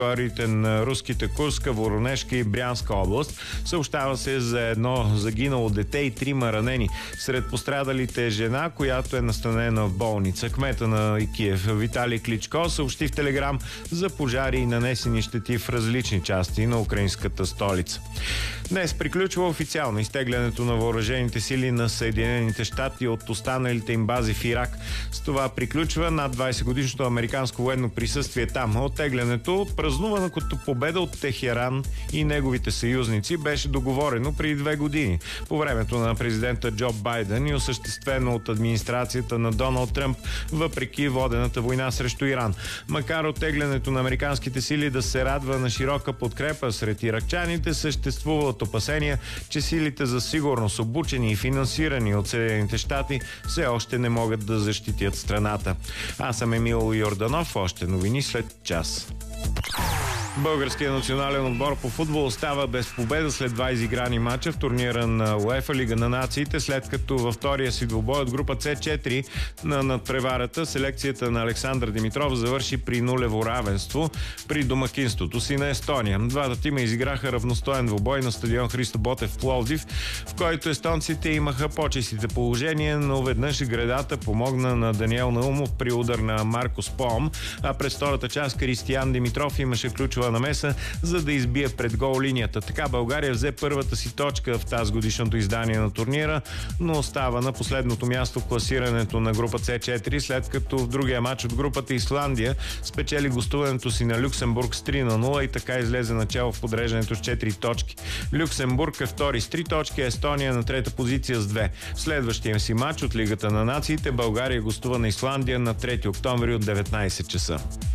териториите на руските Курска, Воронежка и Брянска област. Съобщава се за едно загинало дете и 3 ранени. Сред пострадалите е жена, която е настанена в болница. Кмета на Киев Виталий Кличко съобщи в Телеграм за пожари и нанесени щети в различни части на украинската столица. Днес приключва официално изтеглянето на въоръжените сили на Съединените щати от останалите им бази в Ирак. С това приключва над 20-годишното американско военно присъствие там. Оттеглянето, празнувано като победа от Техеран и неговите съюзници, беше договорено преди 2 години по времето на президента Джо Байден и осъществено от администрацията на Доналд Тръмп, въпреки водената война срещу Иран. Макар оттеглянето на американските сили да се радва на широка подкрепа сред иракчаните, съществуват опасения, че силите за сигурност, обучени и финансирани от Съединените щати, все още не могат да защитят страната. Аз съм Емил Йорданов. Още новини след час. Българският национален отбор по футбол остава без победа след 2 изиграни мача в турнира на УЕФА Лига на нациите, след като във втория си двубой от група С4 на надпреварата селекцията на Александър Димитров завърши при нулево равенство при домакинството си на Естония. Двата тима изиграха равностоен двубой на стадион Христо Ботев в Пловдив, в който естонците имаха по-чистите положения, но веднъж гредата помогна на Даниел Наумов при удар на Маркос Поом, а през втората част Кристиян Димитров имаше ключова намеса, за да избие пред гол линията. Така България взе първата си точка в тази годишното издание на турнира, но остава на последното място в класирането на група С4, след като в другия матч от групата Исландия спечели гостуването си на Люксембург с 3-0 и така излезе начало в подреждането с 4 точки. Люксембург е втори с 3 точки, Естония на трета позиция с 2. В следващия си матч от Лигата на нациите България гостува на Исландия на 3 октомври от 19 часа.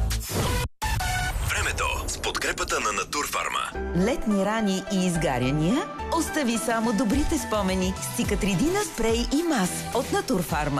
С подкрепата на Натурфарма. Летни рани и изгаряния? Остави само добрите спомени с Цикатридина спрей и мас от Натурфарма.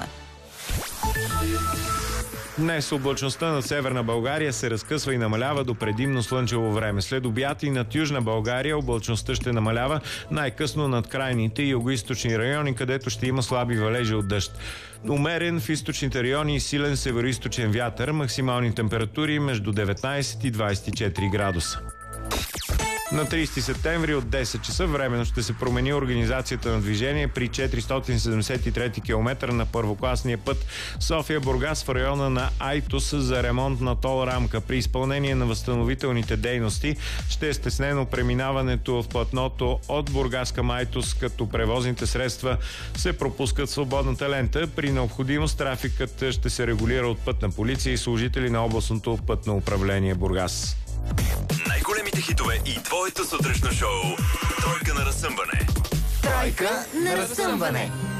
Днес облачността над северна България се разкъсва и намалява до предимно слънчево време. След обяд и над южна България облачността ще намалява най-късно над крайните и югоизточни райони, където ще има слаби валежи от дъжд. Умерен в източните райони и силен североизточен вятър, максимални температури между 19 и 24 градуса. На 30 септември от 10 часа временно ще се промени организацията на движение при 473 км на първокласния път София-Бургас в района на Айтос за ремонт на тол рамка. При изпълнение на възстановителните дейности ще е стеснено преминаването в платното от Бургас към Айтос, като превозните средства се пропускат в свободната лента. При необходимост трафикът ще се регулира от пътна полиция и служители на областното пътно управление Бургас. Най-големите хитове и твоето сутрешно шоу. Тройка на разсъмване. Тройка на разсъмване.